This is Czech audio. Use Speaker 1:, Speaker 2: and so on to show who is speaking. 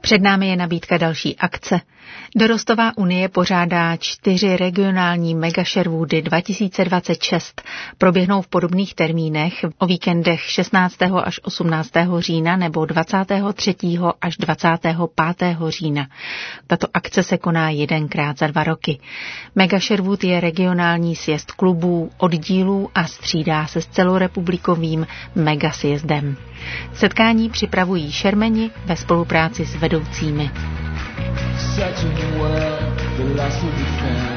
Speaker 1: Před námi je nabídka další akce. Dorostová unie pořádá 4 regionální Mega Sherwoody 2026. Proběhnou v podobných termínech o víkendech 16. až 18. října nebo 23. až 25. října. Tato akce se koná jedenkrát za 2 roky. Mega Sherwood je regionální sjezd klubů, oddílů a střídá se s celorepublikovým mega sjezdem. Setkání připravují šermeni ve spolupráci s vedoucími.